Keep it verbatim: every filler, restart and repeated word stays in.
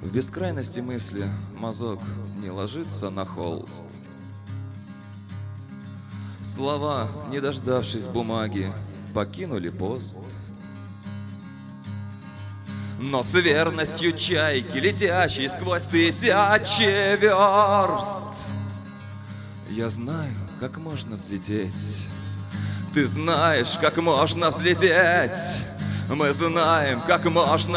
В бескрайности мысли мазок не ложится на холст. Слова, не дождавшись бумаги, покинули пост. Но с верностью чайки, летящей сквозь тысячи верст, я знаю, как можно взлететь. Ты знаешь, как можно взлететь. Мы знаем, как можно